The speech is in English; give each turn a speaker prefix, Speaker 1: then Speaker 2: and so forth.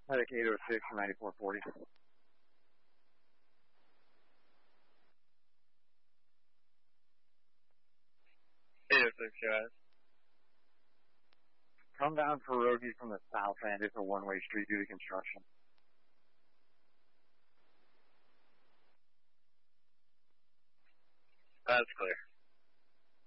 Speaker 1: Medic 806 and 9440.
Speaker 2: 806, guys.
Speaker 1: Come down for Rogie from the south end. It's a one-way street due to construction.
Speaker 2: That's clear.